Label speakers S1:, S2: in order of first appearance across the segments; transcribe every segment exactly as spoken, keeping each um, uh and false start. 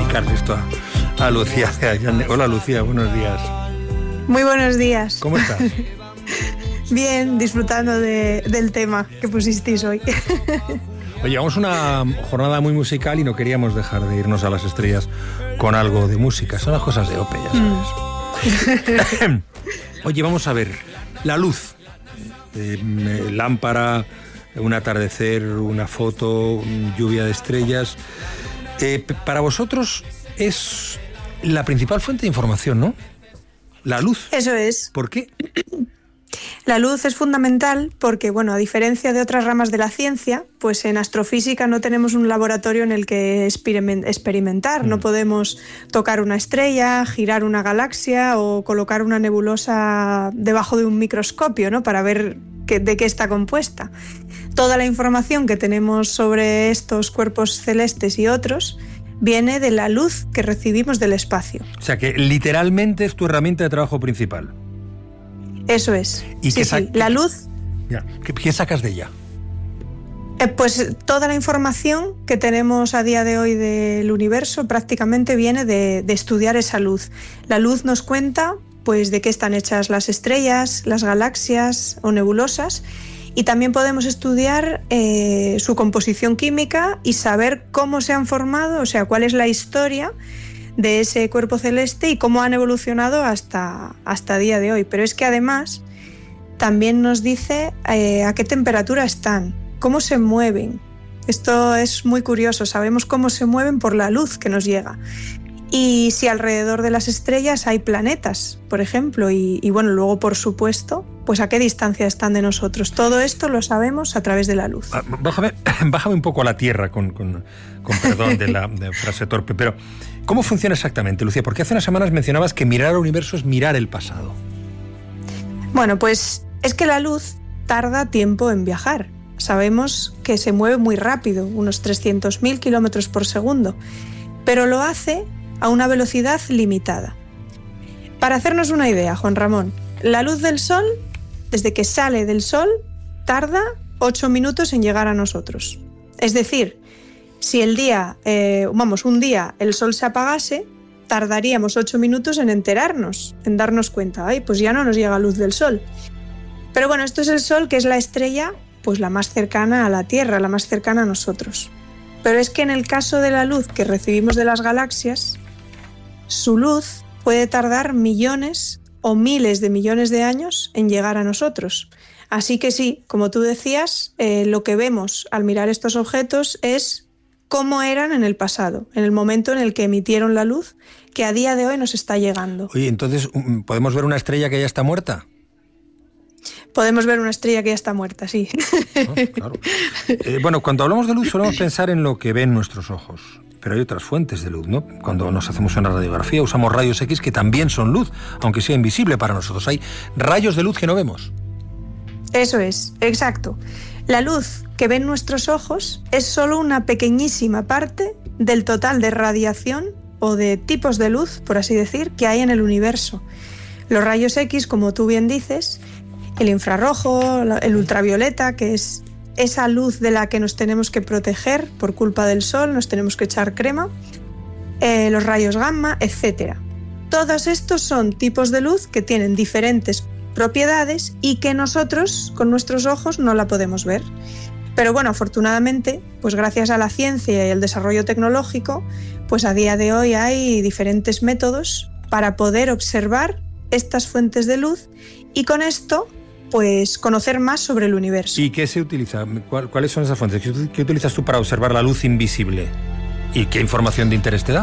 S1: explicarle esto a, a Lucía. Hola Lucía, buenos días.
S2: Muy buenos días.
S1: ¿Cómo estás?
S2: Bien, disfrutando de, del tema que pusisteis hoy.
S1: Oye, llevamos una jornada muy musical y no queríamos dejar de irnos a las estrellas con algo de música. Son las cosas de Ope, ya sabes. Mm. Oye, vamos a ver. La luz. Eh, lámpara, un atardecer, una foto, lluvia de estrellas. Eh, para vosotros es la principal fuente de información, ¿no? La luz.
S2: Eso es.
S1: ¿Por qué?
S2: La luz es fundamental porque, bueno, a diferencia de otras ramas de la ciencia, pues en astrofísica no tenemos un laboratorio en el que experimentar. Mm. No podemos tocar una estrella, girar una galaxia o colocar una nebulosa debajo de un microscopio, ¿no? Para ver qué, de qué está compuesta. Toda la información que tenemos sobre estos cuerpos celestes y otros viene de la luz que recibimos del espacio.
S1: O sea que literalmente es tu herramienta de trabajo principal.
S2: Eso es.
S1: ¿Y
S2: sí,
S1: qué
S2: sí. La luz...
S1: Ya. ¿Qué, ¿Qué sacas de ella?
S2: Eh, pues toda la información que tenemos a día de hoy del universo prácticamente viene de, de estudiar esa luz. La luz nos cuenta pues de qué están hechas las estrellas, las galaxias o nebulosas, y también podemos estudiar eh, su composición química y saber cómo se han formado, o sea, cuál es la historia de ese cuerpo celeste y cómo han evolucionado hasta, hasta el día de hoy. Pero es que además también nos dice eh, a qué temperatura están, cómo se mueven. Esto es muy curioso, sabemos cómo se mueven por la luz que nos llega. Y si alrededor de las estrellas hay planetas, por ejemplo, y, y bueno, luego por supuesto, pues a qué distancia están de nosotros. Todo esto lo sabemos a través de la luz.
S1: Bájame, bájame un poco a la tierra, con, con, con perdón de la de frase torpe, pero ¿cómo funciona exactamente, Lucía? Porque hace unas semanas mencionabas que mirar al universo es mirar el pasado.
S2: Bueno, pues es que la luz tarda tiempo en viajar. Sabemos que se mueve muy rápido, unos trescientos mil kilómetros por segundo, pero lo hace a una velocidad limitada. Para hacernos una idea, Juan Ramón, la luz del Sol, desde que sale del Sol, tarda ocho minutos en llegar a nosotros. Es decir, si el día, eh, vamos, un día el Sol se apagase, tardaríamos ocho minutos en enterarnos, en darnos cuenta, ay, pues ya no nos llega luz del Sol. Pero bueno, esto es el Sol, que es la estrella, pues la más cercana a la Tierra, la más cercana a nosotros. Pero es que en el caso de la luz que recibimos de las galaxias, su luz puede tardar millones o miles de millones de años en llegar a nosotros. Así que sí, como tú decías, eh, lo que vemos al mirar estos objetos es cómo eran en el pasado, en el momento en el que emitieron la luz, que a día de hoy nos está llegando.
S1: Oye, entonces, ¿podemos ver una estrella que ya está muerta?
S2: Podemos ver una estrella que ya está muerta, sí.
S1: Oh, claro. eh, bueno, cuando hablamos de luz solemos pensar en lo que ven nuestros ojos, pero hay otras fuentes de luz, ¿no? Cuando nos hacemos una radiografía usamos rayos X que también son luz, aunque sea invisible para nosotros. Hay rayos de luz que no vemos.
S2: Eso es, exacto. La luz que ven nuestros ojos es solo una pequeñísima parte del total de radiación o de tipos de luz, por así decir, que hay en el universo. Los rayos X, como tú bien dices, el infrarrojo, el ultravioleta, que es esa luz de la que nos tenemos que proteger por culpa del sol, nos tenemos que echar crema, eh, los rayos gamma, etcétera. Todos estos son tipos de luz que tienen diferentes propiedades y que nosotros con nuestros ojos no la podemos ver. Pero bueno, afortunadamente, pues gracias a la ciencia y el desarrollo tecnológico, pues a día de hoy hay diferentes métodos para poder observar estas fuentes de luz y con esto pues conocer más sobre el universo.
S1: ¿Y qué se utiliza? ¿Cuál, ¿Cuáles son esas fuentes? ¿Qué, ¿Qué utilizas tú para observar la luz invisible? ¿Y qué información de interés te da?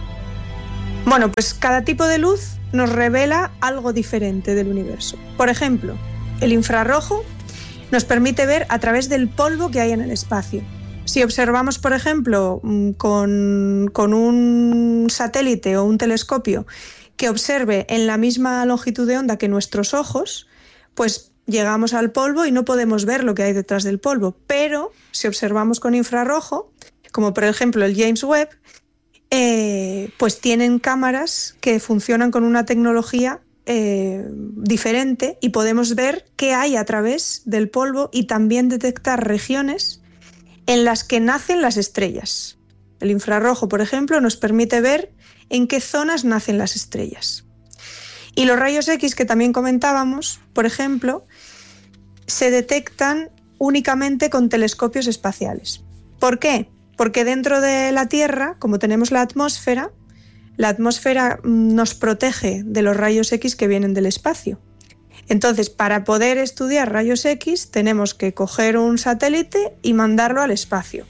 S2: Bueno, pues cada tipo de luz nos revela algo diferente del universo. Por ejemplo, el infrarrojo nos permite ver a través del polvo que hay en el espacio. Si observamos, por ejemplo, con, con un satélite o un telescopio que observe en la misma longitud de onda que nuestros ojos, pues llegamos al polvo y no podemos ver lo que hay detrás del polvo. Pero si observamos con infrarrojo, como por ejemplo el James Webb, eh, pues tienen cámaras que funcionan con una tecnología eh, diferente y podemos ver qué hay a través del polvo y también detectar regiones en las que nacen las estrellas. el infrarrojo, por ejemplo, nos permite ver en qué zonas nacen las estrellas. Y los rayos X que también comentábamos, por ejemplo, se detectan únicamente con telescopios espaciales. ¿Por qué? Porque dentro de la Tierra, como tenemos la atmósfera, la atmósfera nos protege de los rayos X que vienen del espacio. Entonces, para poder estudiar rayos X, tenemos que coger un satélite y mandarlo al espacio.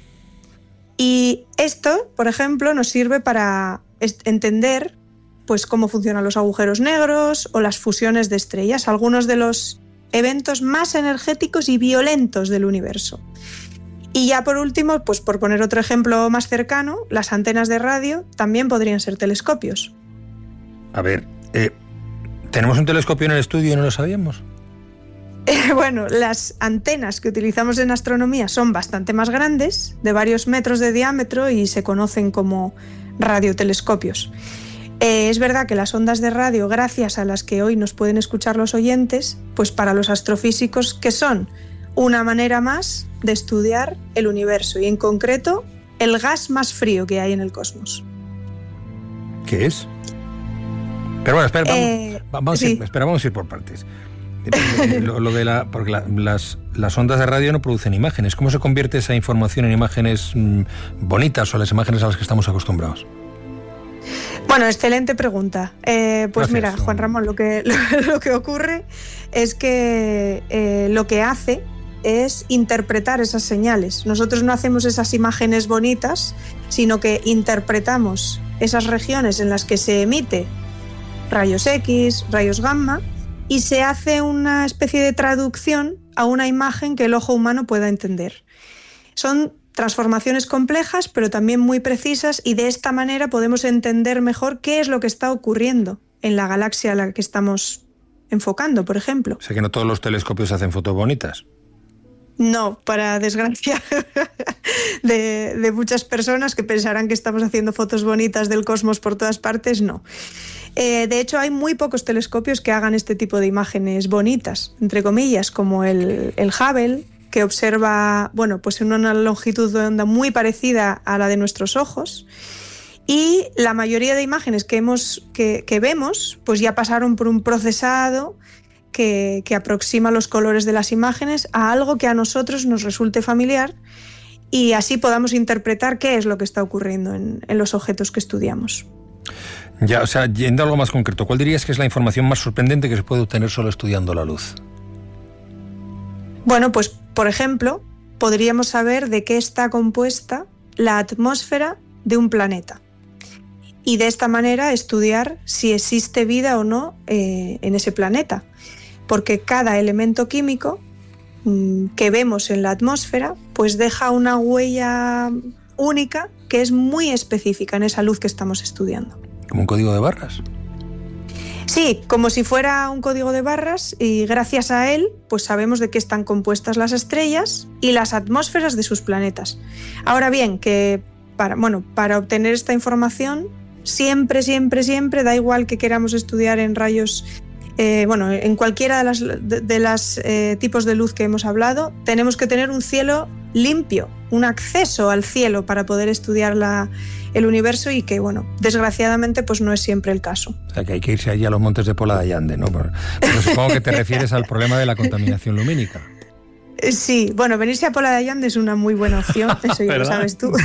S2: Y esto, por ejemplo, nos sirve para entender pues, cómo funcionan los agujeros negros o las fusiones de estrellas, algunos de los eventos más energéticos y violentos del universo. Y ya por último, pues por poner otro ejemplo más cercano, las antenas de radio también podrían ser telescopios.
S1: A ver, eh, ¿tenemos un telescopio en el estudio y no lo sabíamos?
S2: Eh, bueno, las antenas que utilizamos en astronomía son bastante más grandes, de varios metros de diámetro, y se conocen como radiotelescopios. Eh, es verdad que las ondas de radio, gracias a las que hoy nos pueden escuchar los oyentes, pues para los astrofísicos, ¿qué son? Una manera más de estudiar el universo y en concreto el gas más frío que hay en el cosmos.
S1: ¿Qué es? Pero bueno, espera, vamos,
S2: eh,
S1: vamos,
S2: sí.
S1: a ir, espera, vamos a ir por partes. Lo, lo de la, porque la, las, las ondas de radio no producen imágenes. ¿Cómo se convierte esa información en imágenes mmm, bonitas o las imágenes a las que estamos acostumbrados?
S2: Bueno, excelente pregunta. Eh, pues
S1: Gracias.
S2: Mira, Juan Ramón, lo que, lo, lo que ocurre es que eh, lo que hace es interpretar esas señales. Nosotros no hacemos esas imágenes bonitas, sino que interpretamos esas regiones en las que se emite rayos X, rayos gamma, y se hace una especie de traducción a una imagen que el ojo humano pueda entender. Son transformaciones complejas, pero también muy precisas, y de esta manera podemos entender mejor qué es lo que está ocurriendo en la galaxia a la que estamos enfocando, por ejemplo.
S1: O sea que no todos los telescopios hacen fotos bonitas.
S2: No, para desgracia de, de muchas personas que pensarán que estamos haciendo fotos bonitas del cosmos por todas partes, no. Eh, de hecho, hay muy pocos telescopios que hagan este tipo de imágenes bonitas, entre comillas, como el, el Hubble, que observa, bueno, pues en una longitud de onda muy parecida a la de nuestros ojos. Y la mayoría de imágenes que, hemos, que, que vemos, pues ya pasaron por un procesado que, que aproxima los colores de las imágenes a algo que a nosotros nos resulte familiar y así podamos interpretar qué es lo que está ocurriendo en, en los objetos que estudiamos.
S1: Ya, o sea, yendo a algo más concreto, ¿cuál dirías que es la información más sorprendente que se puede obtener solo estudiando la luz?
S2: Bueno, pues, por ejemplo, podríamos saber de qué está compuesta la atmósfera de un planeta. Y de esta manera estudiar si existe vida o no eh, en ese planeta. Porque cada elemento químico mmm, que vemos en la atmósfera pues deja una huella única que es muy específica en esa luz que estamos estudiando.
S1: ¿Como un código de barras?
S2: Sí, como si fuera un código de barras, y gracias a él pues sabemos de qué están compuestas las estrellas y las atmósferas de sus planetas. Ahora bien, que para, bueno, para obtener esta información siempre, siempre, siempre, da igual que queramos estudiar en rayos, eh, bueno, en cualquiera de las de, de las, eh, tipos de luz que hemos hablado, tenemos que tener un cielo limpio, un acceso al cielo para poder estudiar la, el universo, y que, bueno, desgraciadamente pues no es siempre el caso.
S1: O sea, que hay que irse allí a los montes de Pola de Allande, ¿no? Pero supongo que te refieres al problema de la contaminación lumínica.
S2: Sí, bueno, venirse a Pola de Allande es una muy buena opción, eso ya lo sabes tú.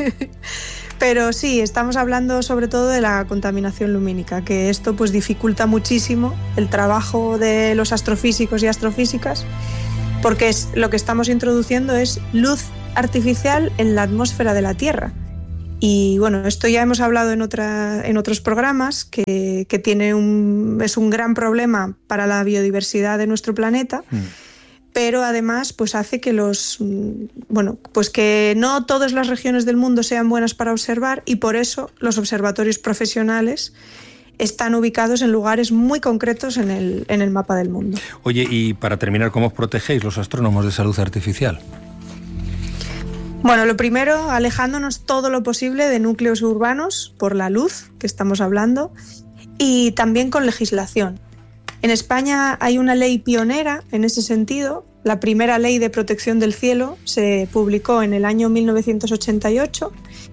S2: Pero sí, estamos hablando sobre todo de la contaminación lumínica, que esto pues dificulta muchísimo el trabajo de los astrofísicos y astrofísicas, porque es, lo que estamos introduciendo es luz artificial en la atmósfera de la Tierra. Y bueno, esto ya hemos hablado en, otra, en otros programas, que, que tiene un, es un gran problema para la biodiversidad de nuestro planeta. Mm. Pero además pues hace que los bueno pues que no todas las regiones del mundo sean buenas para observar, y por eso los observatorios profesionales están ubicados en lugares muy concretos en el, en el mapa del mundo.
S1: Oye, y para terminar, ¿cómo os protegéis los astrónomos de esa luz artificial?
S2: Bueno, lo primero, alejándonos todo lo posible de núcleos urbanos por la luz que estamos hablando, y también con legislación. En España hay una ley pionera en ese sentido. La primera ley de protección del cielo se publicó en el año mil novecientos ochenta y ocho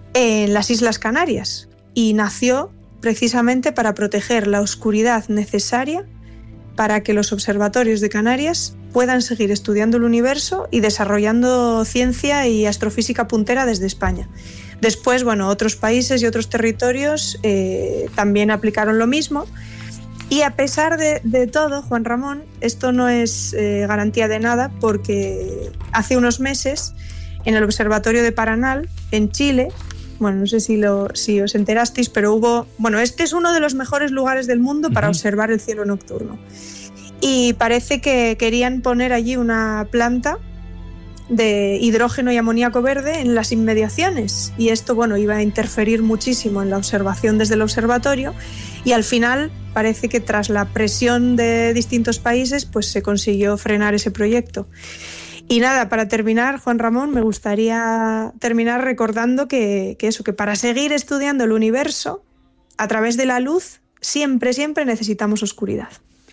S2: en las Islas Canarias y nació precisamente para proteger la oscuridad necesaria para que los observatorios de Canarias puedan seguir estudiando el universo y desarrollando ciencia y astrofísica puntera desde España. Después, bueno, otros países y otros territorios eh, también aplicaron lo mismo. Y a pesar de, de todo, Juan Ramón, esto no es eh, garantía de nada, porque hace unos meses en el Observatorio de Paranal, en Chile, bueno, no sé si, lo, si os enterasteis, pero hubo... Bueno, este es uno de los mejores lugares del mundo para uh-huh. observar el cielo nocturno. Y parece que querían poner allí una planta de hidrógeno y amoníaco verde en las inmediaciones. Y esto, bueno, iba a interferir muchísimo en la observación desde el observatorio. Y al final parece que tras la presión de distintos países, pues se consiguió frenar ese proyecto. Y nada, para terminar, Juan Ramón, me gustaría terminar recordando que, que eso, que para seguir estudiando el universo, a través de la luz, siempre, siempre necesitamos oscuridad.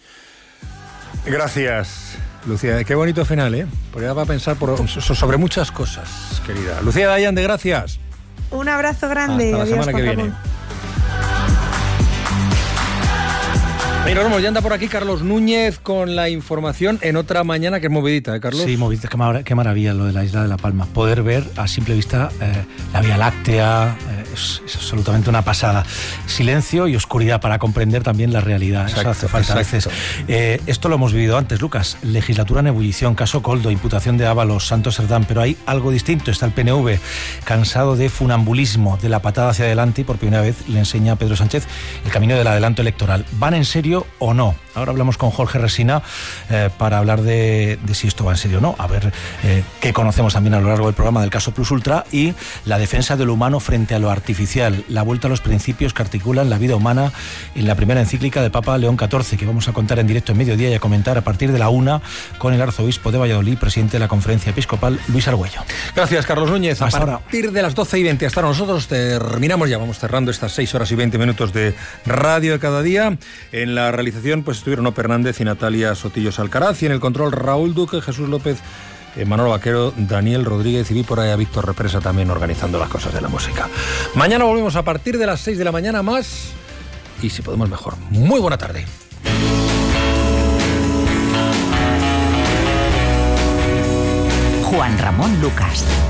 S1: Gracias, Lucía. Qué bonito final, ¿eh? Porque va a pensar por, sobre muchas cosas, querida. Lucía Dayande, gracias.
S2: Un abrazo grande.
S1: Hasta la
S2: Adiós,
S1: semana que
S2: Juan
S1: viene.
S2: Ramón.
S1: Y nos vemos, ya anda por aquí Carlos Núñez con la información en otra mañana que es movidita, ¿eh, Carlos?
S3: Sí, movidita, qué, mar- qué maravilla lo de la isla de La Palma. Poder ver a simple vista eh, la Vía Láctea, eh, es, es absolutamente una pasada. Silencio y oscuridad para comprender también la realidad. Exacto, eso hace falta exacto. a veces. Eh, esto lo hemos vivido antes, Lucas. Legislatura en ebullición, caso Coldo, imputación de Ábalos, Santos Cerdán, pero hay algo distinto. Está el P N V, cansado de funambulismo, de la patada hacia adelante, y por primera vez le enseña a Pedro Sánchez el camino del adelanto electoral. ¿Van en serio o no? Ahora hablamos con Jorge Resina eh, para hablar de, de si esto va en serio o no. A ver eh, qué conocemos también a lo largo del programa del caso Plus Ultra y la defensa de lo humano frente a lo artificial, la vuelta a los principios que articulan la vida humana en la primera encíclica de Papa León catorce, que vamos a contar en directo en mediodía y a comentar a partir de la una con el arzobispo de Valladolid, presidente de la Conferencia Episcopal, Luis Argüello.
S1: Gracias, Carlos Núñez.
S3: Hasta
S1: a partir ahora. de las doce y veinte hasta ahora nosotros terminamos, ya vamos cerrando estas seis horas y veinte minutos de radio de cada día. En la realización pues estuvieron Ope Hernández y Natalia Sotillos Alcaraz, y en el control Raúl Duque, Jesús López, eh, Manolo Vaquero, Daniel Rodríguez, y vi por ahí a Víctor Represa también organizando las cosas de la música. Mañana volvemos a partir de las seis de la mañana más, y si podemos mejor. Muy buena tarde.
S4: Juan Ramón Lucas.